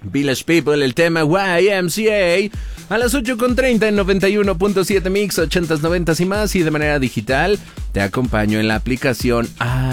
Village People, el tema YMCA. A las 8:30 en 91.7 Mix, 80s, 90s y más. Y de manera digital te acompaño en la aplicación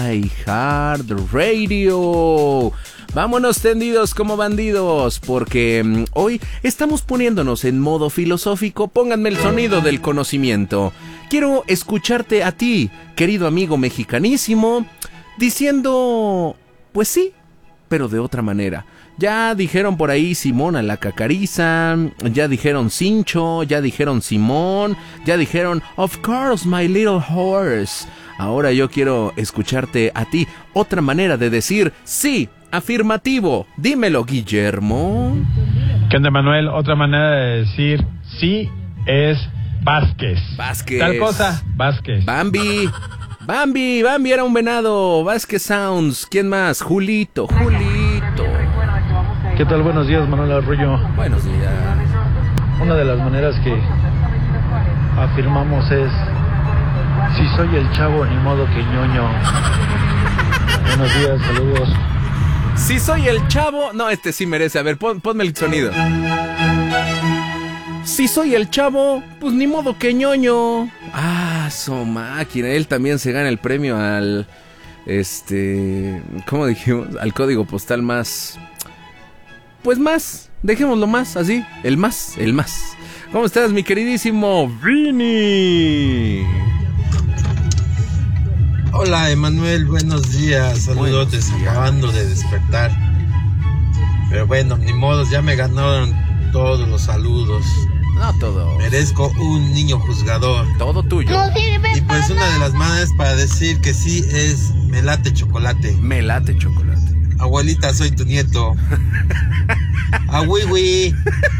iHeartRadio. Vámonos tendidos como bandidos, porque hoy estamos poniéndonos en modo filosófico. Pónganme el sonido del conocimiento. Quiero escucharte a ti, querido amigo mexicanísimo, diciendo, pues sí, pero de otra manera. Ya dijeron por ahí Simón a la cacariza, ya dijeron Cincho, ya dijeron Simón, ya dijeron Of course my little horse. Ahora yo quiero escucharte a ti, otra manera de decir sí, afirmativo. Dímelo, Guillermo. ¿Qué onda, Manuel? Otra manera de decir sí es Vázquez. Vázquez. Tal cosa, Vázquez. Bambi era un venado. Vázquez Sounds. ¿Quién más? Julito. ¿Qué tal? Buenos días, Manuel Arroyo. Buenos días. Una de las maneras que afirmamos es: si soy el chavo, ni modo que ñoño. Buenos días, saludos. Si soy el chavo... No, este sí merece. A ver, ponme el sonido. Si soy el chavo, pues ni modo que ñoño. Ah, su máquina. Él también se gana el premio al... ¿cómo dijimos? Al código postal más... Pues más, dejémoslo más, así, el más. ¿Cómo estás, mi queridísimo Vini? Hola, Emanuel, buenos días, saludotes, acabando de despertar. Pero bueno, ni modo, ya me ganaron todos los saludos. No todo. Merezco un niño juzgador. Todo tuyo. Y pues una de las maneras para decir que sí es me late chocolate. Me late chocolate. Abuelita, soy tu nieto. Awiwi.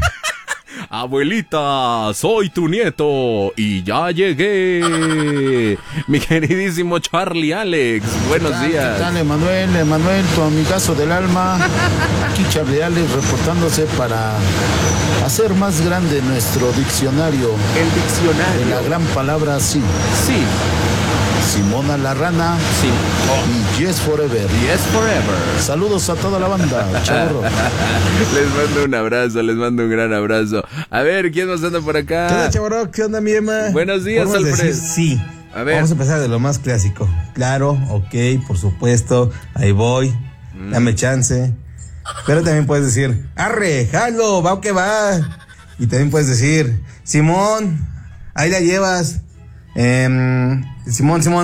Abuelita, soy tu nieto y ya llegué. Mi queridísimo Charlie Alex, buenos días. ¿Qué tal, Emanuel, tu amigazo del alma? Aquí Charlie Alex reportándose para hacer más grande nuestro diccionario. El diccionario. De la gran palabra sí. Sí. Simona la rana. Sí. Y Yes Forever. Yes Forever. Saludos a toda la banda, chavorro. Les mando un abrazo, les mando un gran abrazo. A ver, ¿quién nos anda por acá? ¿Qué onda, chavorro? ¿Qué onda, mi Emma? Buenos días, Vamos Alfred. a decir sí. A ver. Vamos a empezar de lo más clásico. Claro, ok, por supuesto, ahí voy. Dame chance. Pero también puedes decir, arre, jalo, va o que va. Y también puedes decir, Simón, ahí la llevas. Simón.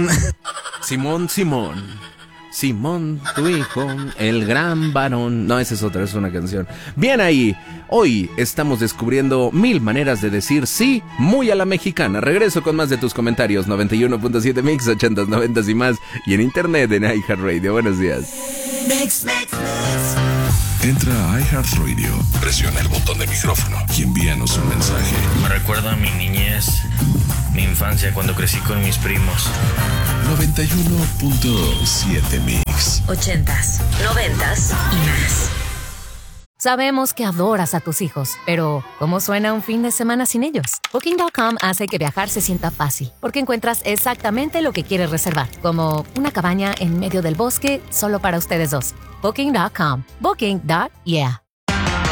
Simón, tu hijo, el gran varón. No, esa es otra, es una canción. Bien ahí. Hoy estamos descubriendo 1000 maneras de decir sí, muy a la mexicana. Regreso con más de tus comentarios. 91.7 Mix, 80s, 90s y más. Y en internet en iHeartRadio. Buenos días. Entra a iHeartRadio, presiona el botón de micrófono y envíanos un mensaje. Me recuerda a mi niñez, mi infancia cuando crecí con mis primos. 91.7 Mix. 80s, 90s y más. Sabemos que adoras a tus hijos, pero ¿cómo suena un fin de semana sin ellos? Booking.com hace que viajar se sienta fácil, porque encuentras exactamente lo que quieres reservar, como una cabaña en medio del bosque solo para ustedes dos. Booking.com. Booking.yeah.